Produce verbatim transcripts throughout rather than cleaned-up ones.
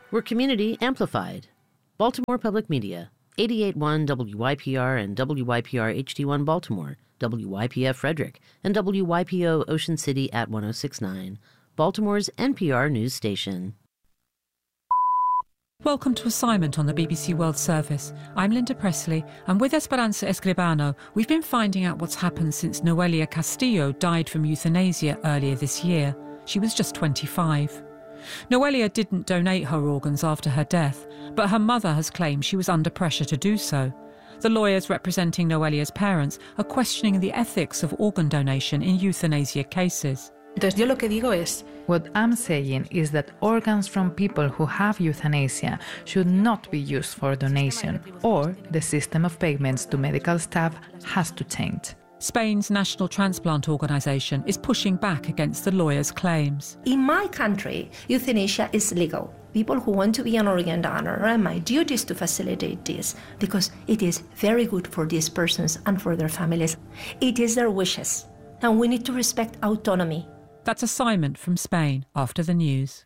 We're community amplified. Baltimore Public Media, eighty-eight point one W Y P R and W Y P R H D one Baltimore, W Y P F Frederick, and W Y P O Ocean City at one oh six point nine, Baltimore's N P R news station. Welcome to Assignment on the B B C World Service. I'm Linda Presley, and with Esperanza Escribano, we've been finding out what's happened since Noelia Castillo died from euthanasia earlier this year. She was just twenty-five. Noelia didn't donate her organs after her death, but her mother has claimed she was under pressure to do so. The lawyers representing Noelia's parents are questioning the ethics of organ donation in euthanasia cases. What I'm saying is that organs from people who have euthanasia should not be used for donation, or the system of payments to medical staff has to change. Spain's National Transplant Organisation is pushing back against the lawyers' claims. In my country, euthanasia is legal. People who want to be an organ donor, and my duty is to facilitate this because it is very good for these persons and for their families. It is their wishes, and we need to respect autonomy. That's Assignment from Spain after the news.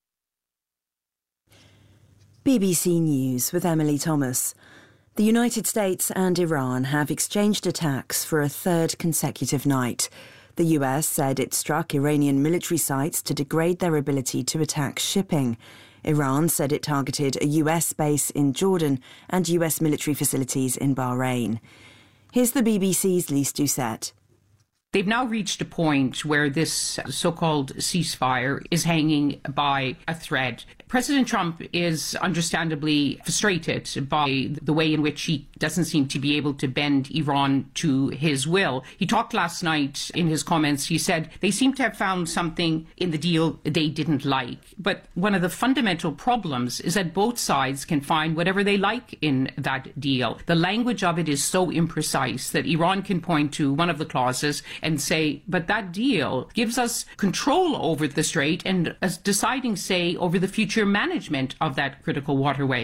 B B C News with Emily Thomas. The United States and Iran have exchanged attacks for a third consecutive night. The U S said it struck Iranian military sites to degrade their ability to attack shipping. Iran said it targeted a U S base in Jordan and U S military facilities in Bahrain. Here's the B B C's Lise Doucette. They've now reached a point where this so-called ceasefire is hanging by a thread. President Trump is understandably frustrated by the way in which he doesn't seem to be able to bend Iran to his will. He talked last night in his comments. He said they seem to have found something in the deal they didn't like. But one of the fundamental problems is that both sides can find whatever they like in that deal. The language of it is so imprecise that Iran can point to one of the clauses and say, but that deal gives us control over the strait and a deciding say over the future management of that critical waterway.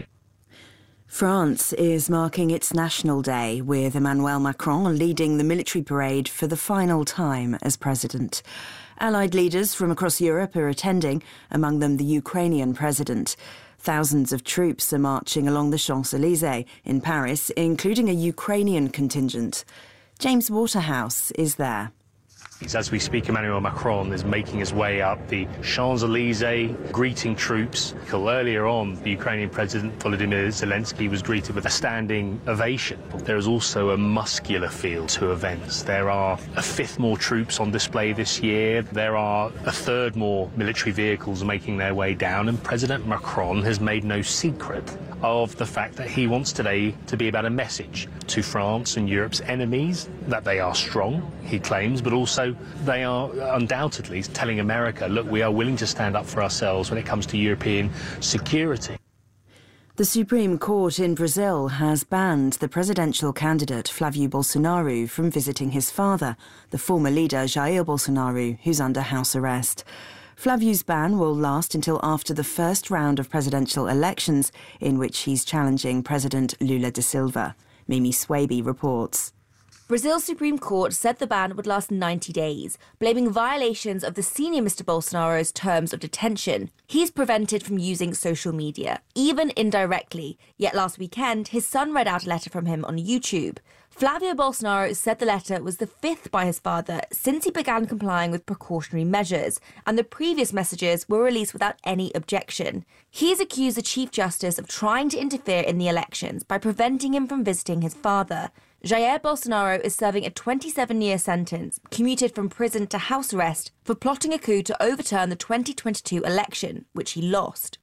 France is marking its National Day, with Emmanuel Macron leading the military parade for the final time as president. Allied leaders from across Europe are attending, among them the Ukrainian president. Thousands of troops are marching along the Champs-Élysées in Paris, including a Ukrainian contingent. James Waterhouse is there. As we speak, Emmanuel Macron is making his way up the Champs-Élysées, greeting troops. Earlier on, the Ukrainian President Volodymyr Zelensky was greeted with a standing ovation. There is also a muscular feel to events. There are a fifth more troops on display this year. There are a third more military vehicles making their way down, and President Macron has made no secret of the fact that he wants today to be about a message to France and Europe's enemies, that they are strong, he claims, but also they are undoubtedly telling America, look, we are willing to stand up for ourselves when it comes to European security. The Supreme Court in Brazil has banned the presidential candidate Flávio Bolsonaro from visiting his father, the former leader Jair Bolsonaro, who's under house arrest. Flávio's ban will last until after the first round of presidential elections, in which he's challenging President Lula da Silva. Mimi Swaby reports. Brazil's Supreme Court said the ban would last ninety days, blaming violations of the senior Mister Bolsonaro's terms of detention. He's prevented from using social media, even indirectly. Yet last weekend, his son read out a letter from him on YouTube. Flávio Bolsonaro said the letter was the fifth by his father since he began complying with precautionary measures, and the previous messages were released without any objection. He's accused the Chief Justice of trying to interfere in the elections by preventing him from visiting his father. Jair Bolsonaro is serving a twenty-seven-year sentence, commuted from prison to house arrest, for plotting a coup to overturn the twenty twenty-two election, which he lost.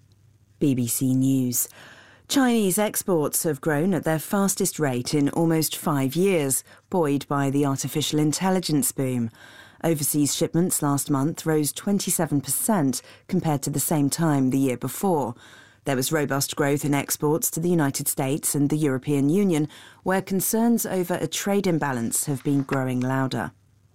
B B C News. Chinese exports have grown at their fastest rate in almost five years, buoyed by the artificial intelligence boom. Overseas shipments last month rose twenty-seven percent compared to the same time the year before. There was robust growth in exports to the United States and the European Union, where concerns over a trade imbalance have been growing louder.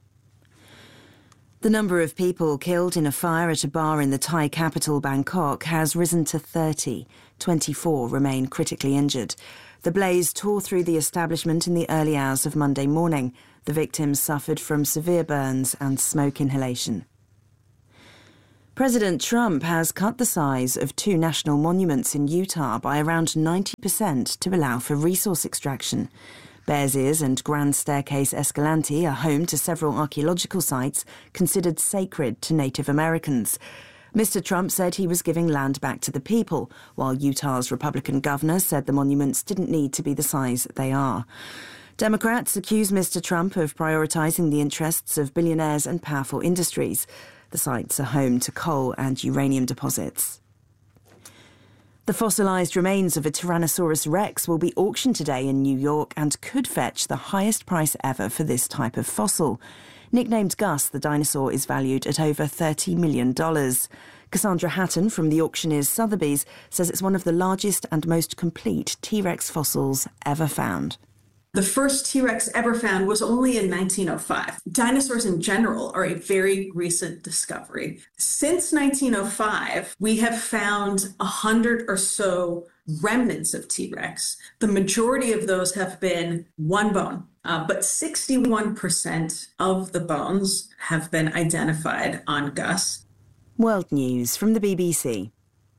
The number of people killed in a fire at a bar in the Thai capital, Bangkok, has risen to thirty. twenty-four remain critically injured. The blaze tore through the establishment in the early hours of Monday morning. The victims suffered from severe burns and smoke inhalation. President Trump has cut the size of two national monuments in Utah by around ninety percent to allow for resource extraction. Bears Ears and Grand Staircase Escalante are home to several archaeological sites considered sacred to Native Americans. Mister Trump said he was giving land back to the people, while Utah's Republican governor said the monuments didn't need to be the size they are. Democrats accuse Mister Trump of prioritising the interests of billionaires and powerful industries. The sites are home to coal and uranium deposits. The fossilised remains of a Tyrannosaurus rex will be auctioned today in New York and could fetch the highest price ever for this type of fossil. Nicknamed Gus, the dinosaur is valued at over thirty million dollars. Cassandra Hatton from the auctioneers Sotheby's says it's one of the largest and most complete T-Rex fossils ever found. The first T-Rex ever found was only in nineteen oh five. Dinosaurs in general are a very recent discovery. Since nineteen oh five, we have found a hundred or so remnants of T-Rex. The majority of those have been one bone, uh, but sixty-one percent of the bones have been identified on Gus. World News from the B B C.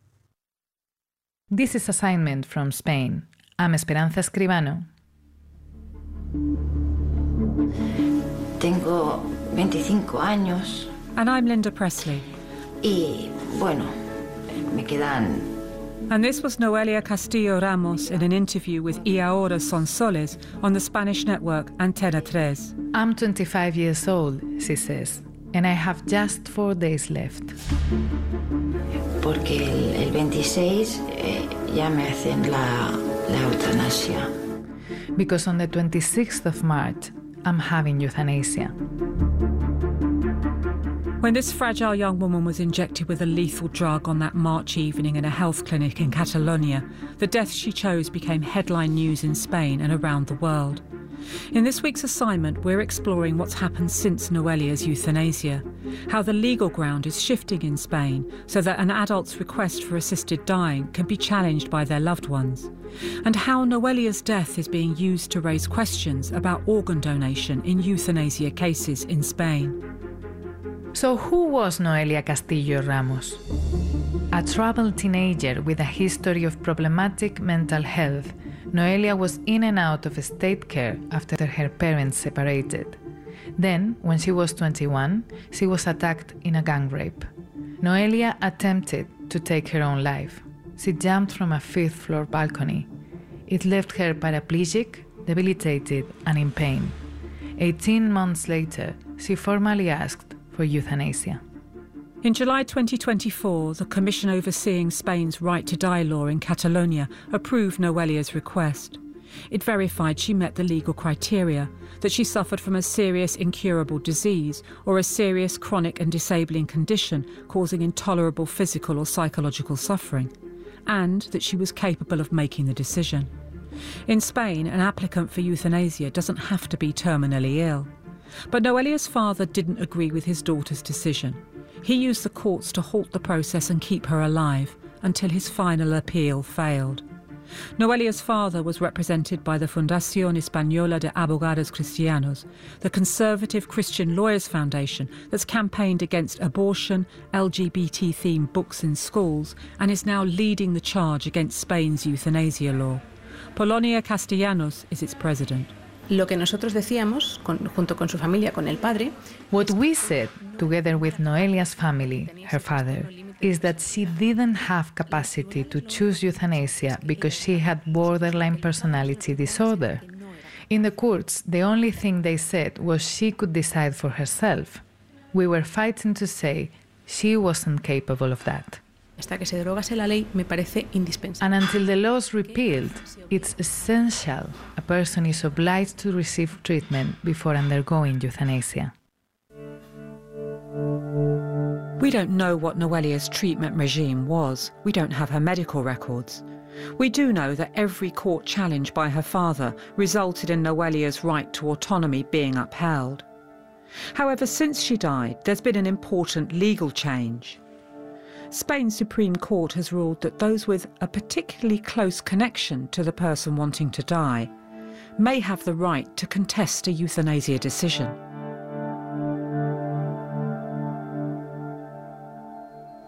This is Assignment from Spain. I'm Esperanza Escribano. Tengo veinticinco años. And I'm Linda Presley. Y, bueno, me quedan... And this was Noelia Castillo Ramos in an interview with Y Ahora Son Soles on the Spanish network Antena tres. I'm twenty-five years old, she says, and I have just four days left. Porque el, el veintiséis eh, ya me hacen la, la eutanasia. Because on the twenty-sixth of March, I'm having euthanasia. When this fragile young woman was injected with a lethal drug on that March evening in a health clinic in Catalonia, the death she chose became headline news in Spain and around the world. In this week's assignment, we're exploring what's happened since Noelia's euthanasia, how the legal ground is shifting in Spain so that an adult's request for assisted dying can be challenged by their loved ones, and how Noelia's death is being used to raise questions about organ donation in euthanasia cases in Spain. So who was Noelia Castillo Ramos? A troubled teenager with a history of problematic mental health, Noelia was in and out of state care after her parents separated. Then, when she was twenty-one, she was attacked in a gang rape. Noelia attempted to take her own life. She jumped from a fifth floor balcony. It left her paraplegic, debilitated, and in pain. Eighteen months later, she formally asked for euthanasia. In July twenty twenty-four, the Commission overseeing Spain's right to die law in Catalonia approved Noelia's request. It verified she met the legal criteria, that she suffered from a serious incurable disease or a serious chronic and disabling condition causing intolerable physical or psychological suffering, and that she was capable of making the decision. In Spain, an applicant for euthanasia doesn't have to be terminally ill. But Noelia's father didn't agree with his daughter's decision. He used the courts to halt the process and keep her alive until his final appeal failed. Noelia's father was represented by the Fundación Española de Abogados Cristianos, the conservative Christian Lawyers Foundation that's campaigned against abortion, L G B T-themed books in schools, and is now leading the charge against Spain's euthanasia law. Polonia Castellanos is its president. Lo que nosotros decíamos, con, junto con su familia, con el padre... What we said, together with Noelia's family, her father, is that she didn't have capacity to choose euthanasia because she had borderline personality disorder. In the courts, the only thing they said was she could decide for herself. We were fighting to say she wasn't capable of that. Hasta que se derogase la ley, me parece indispensable. And until the law is repealed, it's essential a person is obliged to receive treatment before undergoing euthanasia. We don't know what Noelia's treatment regime was. We don't have her medical records. We do know that every court challenge by her father resulted in Noelia's right to autonomy being upheld. However, since she died, there's been an important legal change. Spain's Supreme Court has ruled that those with a particularly close connection to the person wanting to die may have the right to contest a euthanasia decision.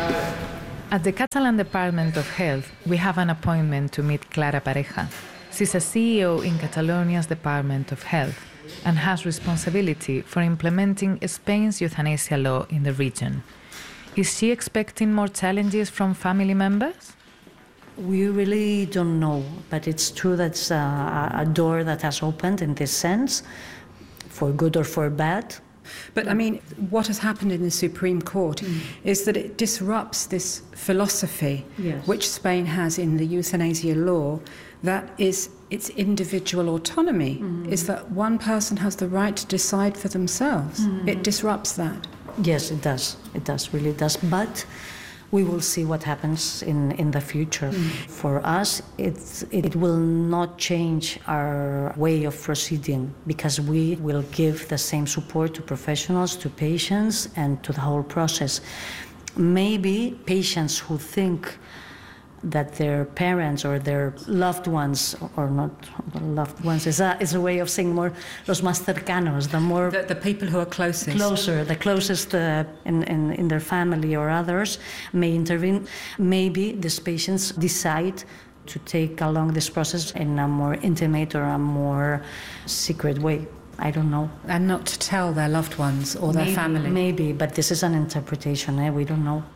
At the Catalan Department of Health, we have an appointment to meet Clara Pareja. She's a C E O in Catalonia's Department of Health and has responsibility for implementing Spain's euthanasia law in the region. Is she expecting more challenges from family members? We really don't know, but it's true that it's a, a door that has opened in this sense, for good or for bad. But I mean, what has happened in the Supreme Court mm. is that it disrupts this philosophy yes. which Spain has in the euthanasia law, that is its individual autonomy, mm. is that one person has the right to decide for themselves. Mm. It disrupts that. Yes, it does. It does, really does. But we will see what happens in, in the future. Mm. For us, it's, it will not change our way of proceeding because we will give the same support to professionals, to patients, and to the whole process. Maybe patients who think that their parents or their loved ones, or not loved ones, is a, is a way of saying more los más cercanos, the more... The, the people who are closest. Closer, the closest uh, in, in, in their family or others may intervene. Maybe these patients decide to take along this process in a more intimate or a more secret way. I don't know. And not to tell their loved ones or their maybe, family. Maybe, but this is an interpretation, eh? We don't know.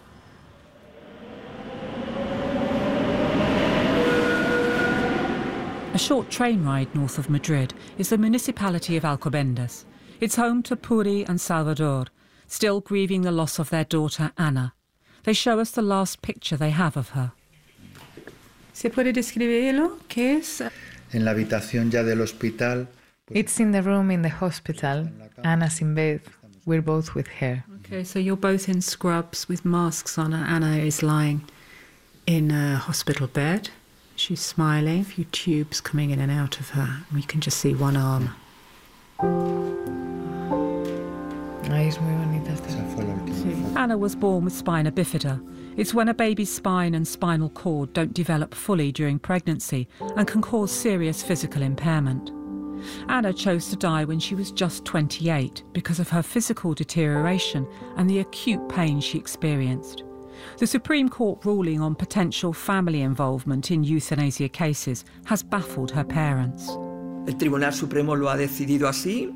A short train ride north of Madrid is the municipality of Alcobendas. It's home to Puri and Salvador, still grieving the loss of their daughter Ana. They show us the last picture they have of her. ¿Se puede describirlo? ¿Qué es? En la habitación ya del hospital. It's in the room in the hospital. Ana's in bed. We're both with her. Okay, so you're both in scrubs with masks on. Ana is lying in a hospital bed. She's smiling, a few tubes coming in and out of her. We can just see one arm. Ana was born with spina bifida. It's when a baby's spine and spinal cord don't develop fully during pregnancy and can cause serious physical impairment. Ana chose to die when she was just twenty-eight because of her physical deterioration and the acute pain she experienced. The Supreme Court ruling on potential family involvement in euthanasia cases has baffled her parents. El Tribunal Supremo lo ha decidido así,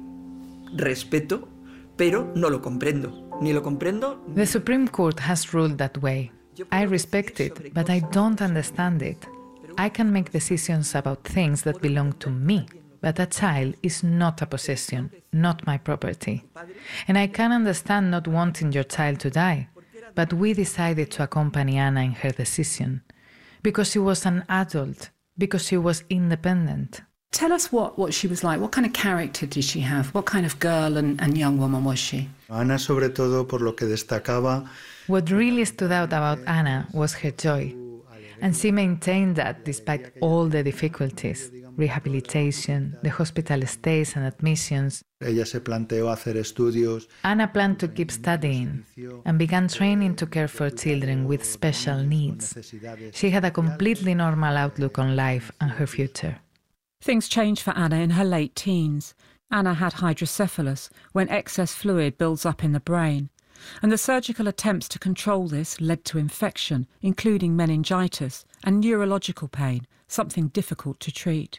respeto, pero no lo comprendo. Ni lo comprendo. The Supreme Court has ruled that way. I respect it, but I don't understand it. I can make decisions about things that belong to me, but a child is not a possession, not my property. And I can understand not wanting your child to die. But we decided to accompany Ana in her decision because she was an adult, because she was independent. Tell us what, what she was like. What kind of character did she have? What kind of girl and, and young woman was she? Ana, sobre todo, por lo que destacaba. What really stood out about Ana was her joy. And she maintained that despite all the difficulties, rehabilitation, the hospital stays and admissions. Ella se planteó hacer estudios. Ana planned to keep studying and began training to care for children with special needs. She had a completely normal outlook on life and her future. Things changed for Ana in her late teens. Ana had hydrocephalus, when excess fluid builds up in the brain. And the surgical attempts to control this led to infection, including meningitis and neurological pain, something difficult to treat.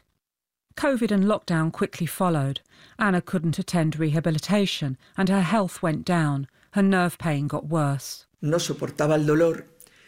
COVID and lockdown quickly followed. Ana couldn't attend rehabilitation and her health went down. Her nerve pain got worse. No soportaba el dolor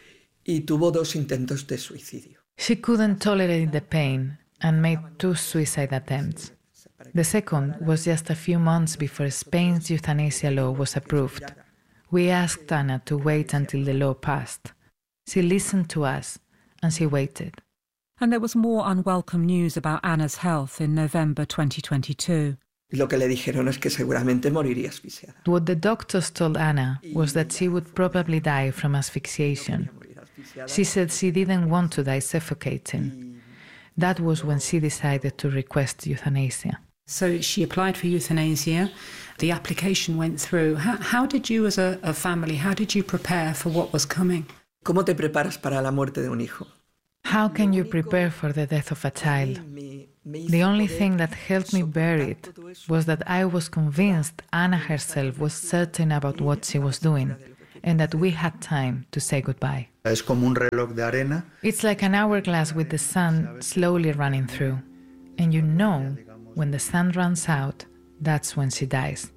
y tuvo dos intentos de suicidio. She couldn't tolerate the pain and made two suicide attempts. The second was just a few months before Spain's euthanasia law was approved. We asked Ana to wait until the law passed. She listened to us and she waited. And there was more unwelcome news about Ana's health in November twenty twenty-two. Lo que le dijeron es que seguramente moriría asfixiada. What the doctors told Ana was that she would probably die from asphyxiation. She said she didn't want to die suffocating. That was when she decided to request euthanasia. So she applied for euthanasia. The application went through. How, how did you as a, a family, how did you prepare for what was coming? ¿Cómo te preparas para la muerte de un hijo? How can you prepare for the death of a child? The only thing that helped me bear it was that I was convinced Ana herself was certain about what she was doing, and that we had time to say goodbye. Es como un reloj de arena. It's like an hourglass with the sun slowly running through. And you know, when the sun runs out, that's when she dies.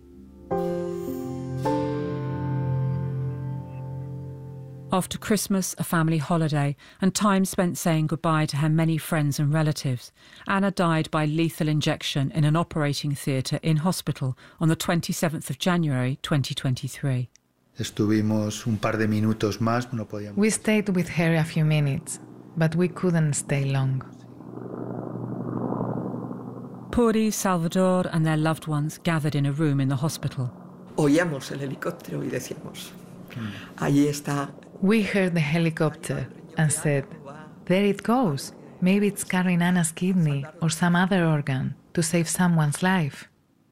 After Christmas, a family holiday, and time spent saying goodbye to her many friends and relatives, Anna died by lethal injection in an operating theatre in hospital on the twenty-seventh of January twenty twenty-three. Estuvimos un par de minutos más, no podíamos. We stayed with her a few minutes, but we couldn't stay long. Puri, Salvador and their loved ones gathered in a room in the hospital. Oíamos el helicóptero y decíamos, ahí está. We heard the helicopter and said, there it goes. Maybe it's carrying Anna's kidney or some other organ to save someone's life.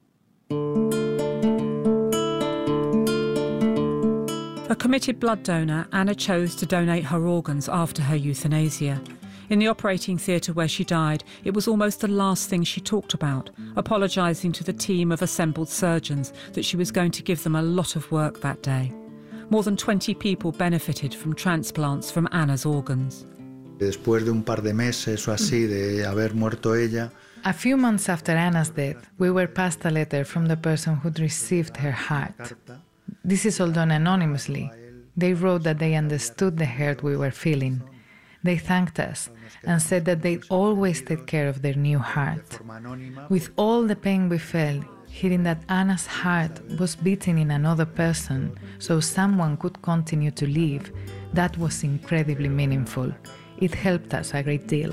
A committed blood donor, Anna chose to donate her organs after her euthanasia. In the operating theatre where she died, it was almost the last thing she talked about, apologising to the team of assembled surgeons that she was going to give them a lot of work that day. More than twenty people benefited from transplants from Anna's organs. Después de un par de meses o así de haber muerto ella, a few months after Anna's death, we were passed a letter from the person who'd received her heart. This is all done anonymously. They wrote that they understood the hurt we were feeling. They thanked us and said that they'd always take care of their new heart. With all the pain we felt, hearing that Anna's heart was beating in another person so someone could continue to live, that was incredibly meaningful. It helped us a great deal.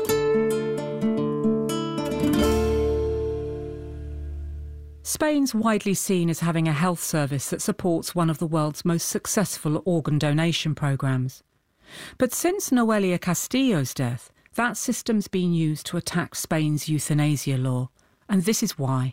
Spain's widely seen as having a health service that supports one of the world's most successful organ donation programmes. But since Noelia Castillo's death, that system's been used to attack Spain's euthanasia law, and this is why.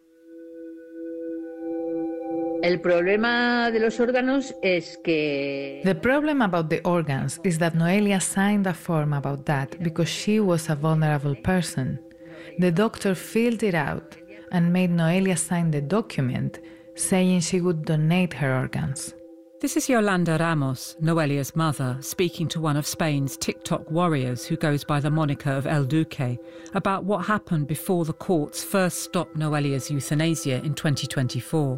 El problema de los órganos es que... The problem about the organs is that Noelia signed a form about that because she was a vulnerable person. The doctor filled it out and made Noelia sign the document saying she would donate her organs. This is Yolanda Ramos, Noelia's mother, speaking to one of Spain's TikTok warriors who goes by the moniker of El Duque about what happened before the courts first stopped Noelia's euthanasia in twenty twenty-four.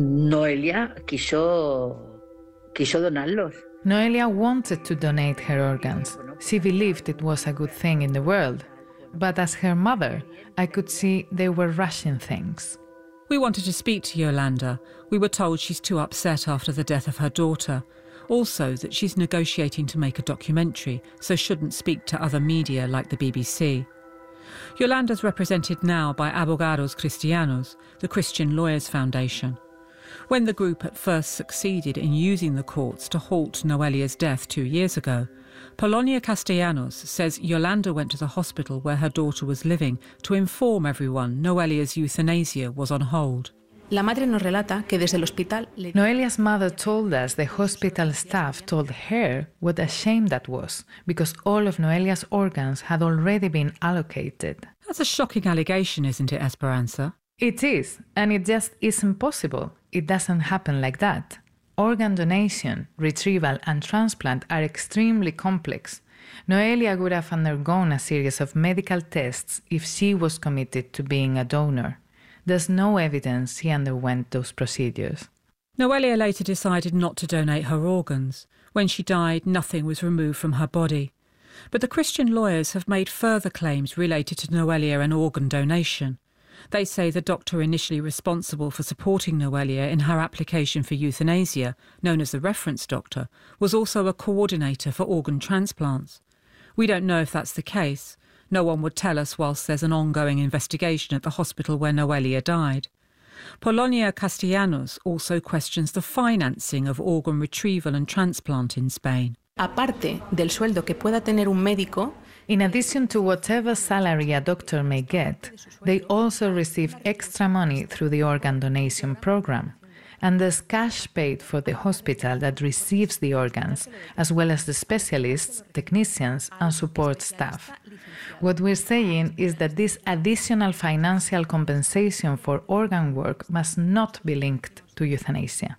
Noelia quiso, quiso donarlos. Noelia wanted to donate her organs. She believed it was a good thing in the world. But as her mother, I could see they were rushing things. We wanted to speak to Yolanda. We were told she's too upset after the death of her daughter. Also that she's negotiating to make a documentary, so shouldn't speak to other media like the B B C. Yolanda's represented now by Abogados Cristianos, the Christian Lawyers Foundation. When the group at first succeeded in using the courts to halt Noelia's death two years ago, Polonia Castellanos says Yolanda went to the hospital where her daughter was living to inform everyone Noelia's euthanasia was on hold. La madre nos relata que desde el hospital... Noelia's mother told us the hospital staff told her what a shame that was, because all of Noelia's organs had already been allocated. That's a shocking allegation, isn't it, Esperanza? It is, and it just isn't possible. It doesn't happen like that. Organ donation, retrieval and transplant are extremely complex. Noelia would have undergone a series of medical tests if she was committed to being a donor. There's no evidence she underwent those procedures. Noelia later decided not to donate her organs. When she died, nothing was removed from her body. But the Christian lawyers have made further claims related to Noelia and organ donation. They say the doctor initially responsible for supporting Noelia in her application for euthanasia, known as the reference doctor, was also a coordinator for organ transplants. We don't know if that's the case. No one would tell us whilst there's an ongoing investigation at the hospital where Noelia died. Polonia Castellanos also questions the financing of organ retrieval and transplant in Spain. Aparte del sueldo que pueda tener un médico, in addition to whatever salary a doctor may get, they also receive extra money through the organ donation program. And there's cash paid for the hospital that receives the organs, as well as the specialists, technicians, and support staff. What we're saying is that this additional financial compensation for organ work must not be linked to euthanasia.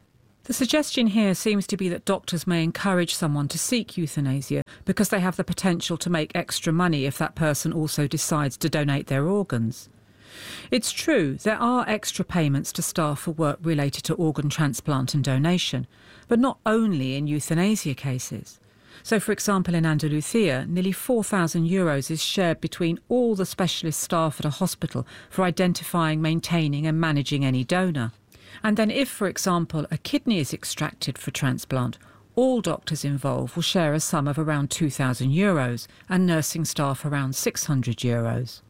The suggestion here seems to be that doctors may encourage someone to seek euthanasia because they have the potential to make extra money if that person also decides to donate their organs. It's true, there are extra payments to staff for work related to organ transplant and donation, but not only in euthanasia cases. So, for example, in Andalusia, nearly four thousand euros is shared between all the specialist staff at a hospital for identifying, maintaining and managing any donor. And then if, for example, a kidney is extracted for transplant, all doctors involved will share a sum of around two thousand euros and nursing staff around six hundred euros.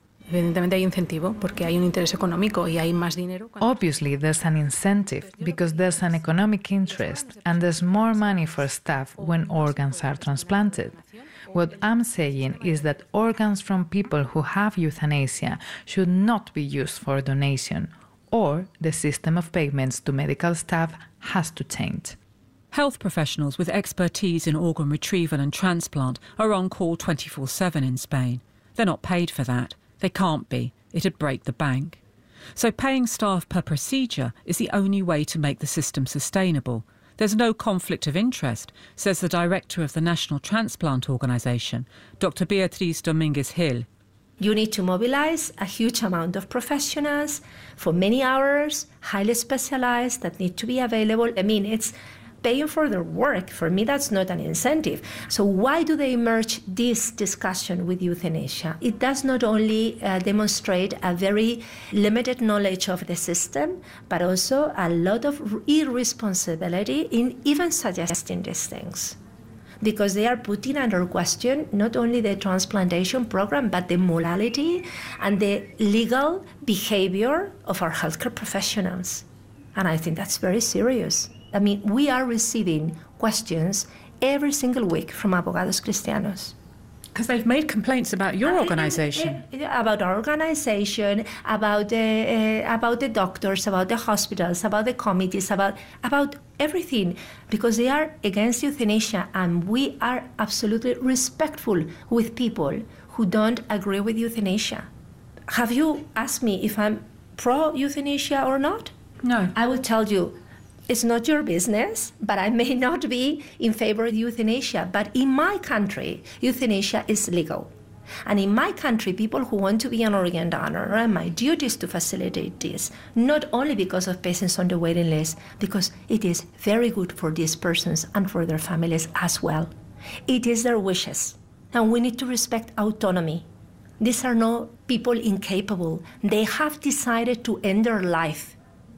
Obviously, there's an incentive because there's an economic interest and there's more money for staff when organs are transplanted. What I'm saying is that organs from people who have euthanasia should not be used for donation, or the system of payments to medical staff has to change. Health professionals with expertise in organ retrieval and transplant are on call twenty-four seven in Spain. They're not paid for that. They can't be. It'd break the bank. So paying staff per procedure is the only way to make the system sustainable. There's no conflict of interest, says the director of the National Transplant Organisation, Doctor Beatriz Domínguez Gil. You need to mobilize a huge amount of professionals for many hours, highly specialized, that need to be available. I mean, it's paying for their work. For me, that's not an incentive. So why do they merge this discussion with euthanasia? It does not only uh, demonstrate a very limited knowledge of the system, but also a lot of irresponsibility in even suggesting these things. Because they are putting under question not only the transplantation program, but the morality and the legal behavior of our healthcare professionals. And I think that's very serious. I mean, we are receiving questions every single week from Abogados Cristianos. Because they've made complaints about your organisation. About our organisation, about the, uh, about the doctors, about the hospitals, about the committees, about, about everything. Because they are against euthanasia, and we are absolutely respectful with people who don't agree with euthanasia. Have you asked me if I'm pro-euthanasia or not? No. I will tell you, it's not your business, but I may not be in favor of euthanasia. But in my country, euthanasia is legal. And in my country, people who want to be an organ donor, and my duty is to facilitate this, not only because of patients on the waiting list, because it is very good for these persons and for their families as well. It is their wishes. And we need to respect autonomy. These are not people incapable. They have decided to end their life.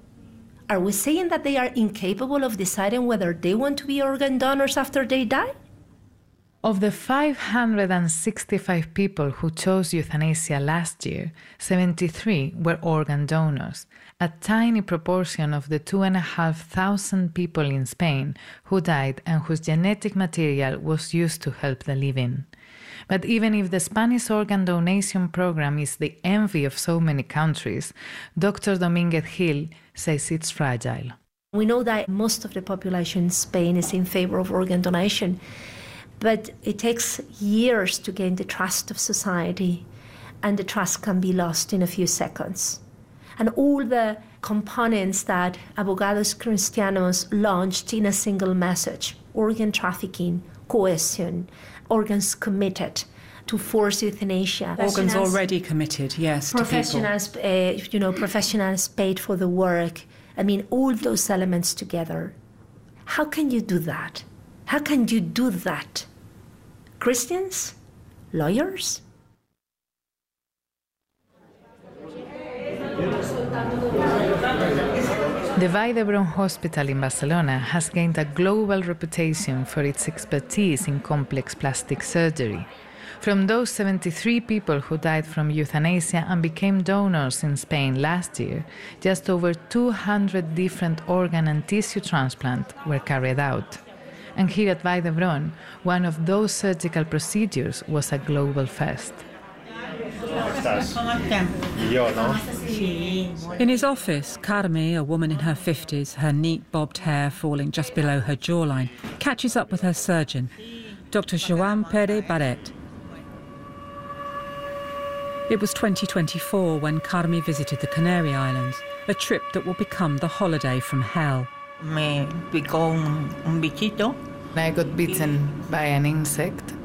Are we saying that they are incapable of deciding whether they want to be organ donors after they die? Of the five hundred sixty-five people who chose euthanasia last year, seventy-three were organ donors, a tiny proportion of the two and a half thousand people in Spain who died and whose genetic material was used to help the living. But even if the Spanish organ donation program is the envy of so many countries, Doctor Domínguez Gil says it's fragile. We know that most of the population in Spain is in favor of organ donation, but it takes years to gain the trust of society, and the trust can be lost in a few seconds. And all the components that Abogados Cristianos launched in a single message, organ trafficking, coercion, organs committed to force euthanasia. Organs already committed, yes, professionals, to people. Uh, you know, professionals paid for the work. I mean, all those elements together. How can you do that? How can you do that? Christians? Lawyers? The Vall d'Hebron Hospital in Barcelona has gained a global reputation for its expertise in complex plastic surgery. From those seventy-three people who died from euthanasia and became donors in Spain last year, just over two hundred different organ and tissue transplants were carried out. And here at Vall d'Hebron, one of those surgical procedures was a global first. In his office, Carme, a woman in her fifties, her neat bobbed hair falling just below her jawline, catches up with her surgeon, Doctor Joan Pere Barret. It was twenty twenty-four when Carme visited the Canary Islands, a trip that will become the holiday from hell. Me picó un, un bichito. I got bitten by an insect.